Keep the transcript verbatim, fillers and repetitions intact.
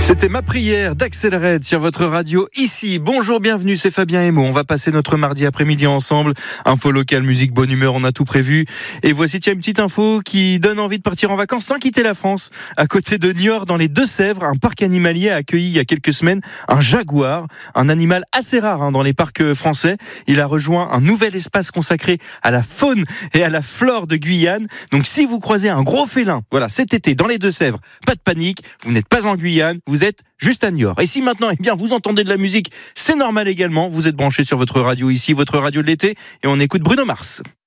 C'était ma prière d'Axel sur votre radio ici. Bonjour, bienvenue, c'est Fabien Emo. On va passer notre mardi après-midi ensemble. Info locale, musique, bonne humeur, on a tout prévu. Et voici tiens, une petite info qui donne envie de partir en vacances sans quitter la France. À côté de Niort, dans les Deux-Sèvres, un parc animalier a accueilli il y a quelques semaines un jaguar, un animal assez rare hein, dans les parcs français. Il a rejoint un nouvel espace consacré à la faune et à la flore de Guyane. Donc si vous croisez un gros félin, voilà, cet été dans les Deux-Sèvres, pas de panique, vous n'êtes pas en Guyane, vous êtes juste à Niort. Et si maintenant, eh bien, vous entendez de la musique, c'est normal également. Vous êtes branchés sur votre radio ici, votre radio de l'été, et on écoute Bruno Mars.